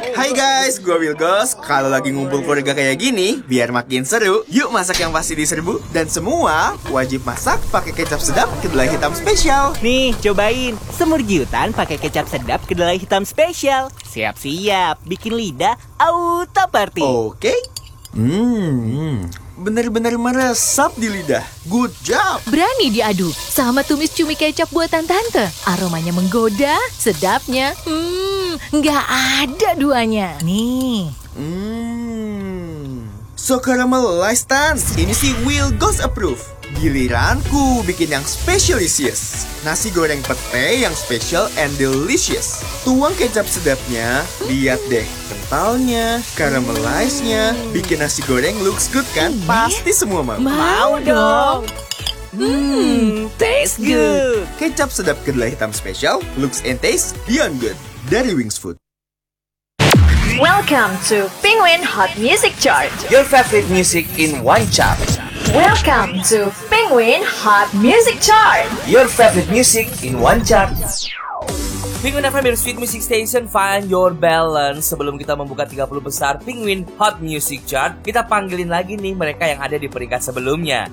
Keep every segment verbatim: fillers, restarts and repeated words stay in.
Hai guys, gue Wilgos. Kalau lagi ngumpul keluarga kayak gini, biar makin seru, yuk masak yang pasti diserbu. Dan semua wajib masak pakai kecap sedap kedelai hitam spesial. Nih, cobain semur giutan pakai kecap sedap kedelai hitam spesial. Siap-siap, bikin lidah auto party. Oke. Hmm, bener-bener meresap di lidah. Good job. Berani diadu sama tumis cumi kecap buatan tante. Aromanya menggoda, sedapnya, hmm, nggak ada duanya. Nih. Hmm, so caramelized Tans. Ini sih Wilgos approve. Giliranku bikin yang specialisius. Nasi goreng pete yang special and delicious. Tuang kecap sedapnya, lihat deh kentalnya, caramelized-nya, bikin nasi goreng looks good kan? Pasti semua mau. Mau dong. Hmm, taste good. Kecap sedap kedelai hitam special, looks and taste beyond good. Dari Wings Food. Welcome to Penguin Hot Music Chart. Your favorite music in one chart. Welcome to Penguin Hot Music Chart. Your favorite music in one chart. Penguin F M, your sweet music station, find your balance. Sebelum kita membuka tiga puluh besar Penguin Hot Music Chart, kita panggilin lagi nih mereka yang ada di peringkat sebelumnya.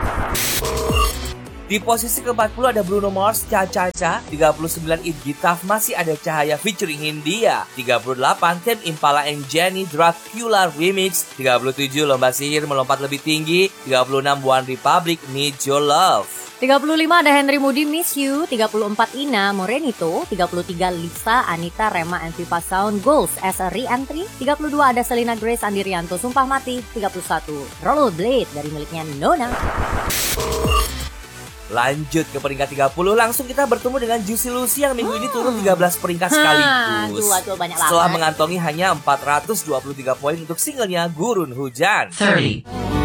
Di posisi keempat puluh ada Bruno Mars, Cha Cha Cha. Tiga puluh sembilan Iggy Tough, masih ada Cahaya featuring Hindia. Tiga puluh delapan Tame Impala and Jenny, Dracula Remix. Tiga puluh tujuh Lomba Sihir Melompat Lebih Tinggi. Tiga puluh enam One Republic, Need Your Love. tiga puluh lima ada Henry Moody, Miss You. Tiga puluh empat Ina, Morenito. Tiga puluh tiga Lisa, Anita, Rema, and Viva Sound, Goals as a Re-Entry. Tiga puluh dua ada Selena Grace, Andi Rianto, Sumpah Mati. Tiga puluh satu Rollerblade dari miliknya Nona. Lanjut ke peringkat tiga puluh, langsung kita bertemu dengan Juicy Lucy yang minggu ini turun tiga belas peringkat sekaligus. Aduh, aduh, banyak Setelah banget. mengantongi hanya empat ratus dua puluh tiga poin untuk singlenya Gurun Hujan. thirty.